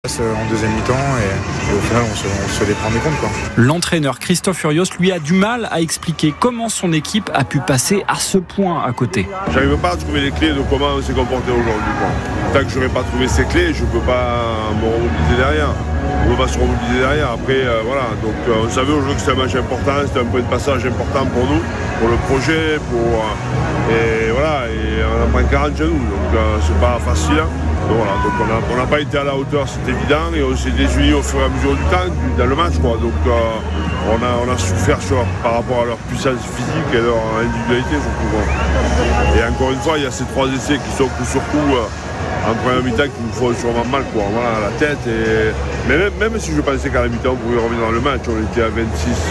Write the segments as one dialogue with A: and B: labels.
A: En deuxième mi-temps et au final on se les prend des comptes, quoi.
B: L'entraîneur Christophe Furios lui a du mal à expliquer comment son équipe a pu passer à ce point à côté.
C: J'arrive pas à trouver les clés de comment on s'est comporté aujourd'hui, quoi. Tant que je n'aurai pas trouvé ces clés, je ne peux pas me remobiliser derrière. On ne peut pas se remobiliser derrière. Après, voilà. Donc on savait aujourd'hui que c'était un match important, c'était un point de passage important pour nous, pour le projet, et voilà. Et on en prend 40 chez nous, donc c'est pas facile. Donc voilà, donc on n'a pas été à la hauteur, c'est évident, et on s'est désunis au fur et à mesure du temps dans le match, quoi. Donc on a souffert par rapport à leur puissance physique et leur individualité, surtout, quoi. Et encore une fois, il y a ces 3 essais qui sont coup sur coup en première mi-temps qui nous font sûrement mal, quoi. Voilà, à la tête. Mais même si je pensais qu'à la mi-temps on pouvait revenir dans le match, on était à 26-13,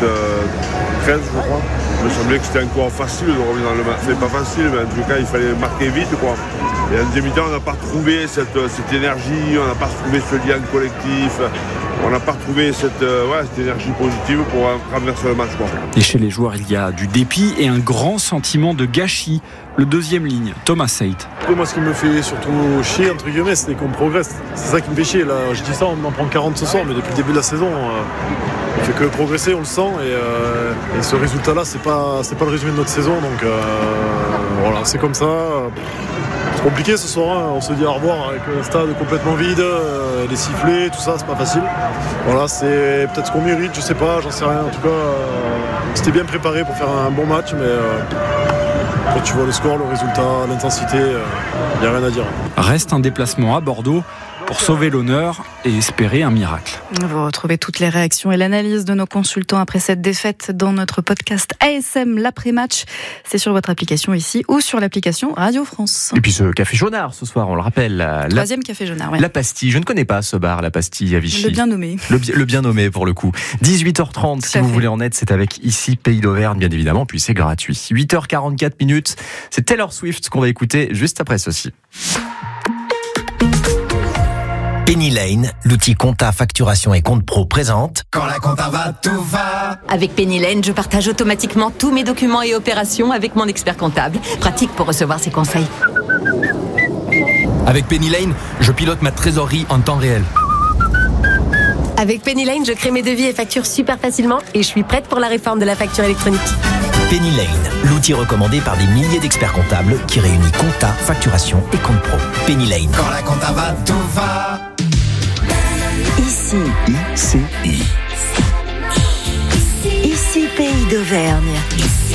C: je crois. Il me semblait que c'était encore facile de revenir dans le match. C'est pas facile, mais en tout cas il fallait marquer vite, quoi. Et en deuxième mi-temps, on n'a pas retrouvé cette énergie, on n'a pas retrouvé ce lien collectif, on n'a pas retrouvé cette énergie positive pour traverser le match, quoi.
B: Et chez les joueurs, il y a du dépit et un grand sentiment de gâchis. Le deuxième ligne, Thomas Seit.
D: Moi, ce qui me fait surtout chier, entre guillemets, c'est qu'on progresse. C'est ça qui me fait chier. Là, je dis ça, on en prend 40 ce soir, mais depuis le début de la saison, on fait que progresser, on le sent. Et ce résultat-là, c'est pas le résumé de notre saison. Donc voilà, c'est comme ça. C'est compliqué ce soir, hein. On se dit au revoir avec le stade complètement vide, les sifflets, tout ça, c'est pas facile. Voilà, c'est peut-être ce qu'on mérite, je sais pas, j'en sais rien. En tout cas, c'était bien préparé pour faire un bon match, mais quand tu vois le score, le résultat, l'intensité, il n'y a rien à dire.
B: Reste un déplacement à Bordeaux pour sauver l'honneur et espérer un miracle.
E: Vous retrouvez toutes les réactions et l'analyse de nos consultants après cette défaite dans notre podcast ASM l'après-match. C'est sur votre application ici ou sur l'application Radio France.
F: Et puis ce café jaunard ce soir, on le rappelle.
E: Troisième café jaunard, oui.
F: La Pastille, je ne connais pas ce bar, la Pastille à Vichy.
E: Le bien nommé.
F: Le bien nommé pour le coup. 18h30, si vous voulez en être, c'est avec ici Pays d'Auvergne, bien évidemment, puis c'est gratuit. 8h44 minutes, c'est Taylor Swift qu'on va écouter juste après ceci.
G: Penny Lane, l'outil compta, facturation et compte pro présente. Quand la compta va, tout va.
H: Avec Penny Lane, je partage automatiquement tous mes documents et opérations avec mon expert comptable. Pratique pour recevoir ses conseils.
I: Avec Penny Lane, je pilote ma trésorerie en temps réel.
J: Avec Penny Lane, je crée mes devis et factures super facilement et je suis prête pour la réforme de la facture électronique.
G: Penny Lane, l'outil recommandé par des milliers d'experts comptables qui réunit compta, facturation et compte pro. Penny Lane. Quand la compta va, tout va.
K: Ici.
G: ICI.
K: Ici Pays d'Auvergne.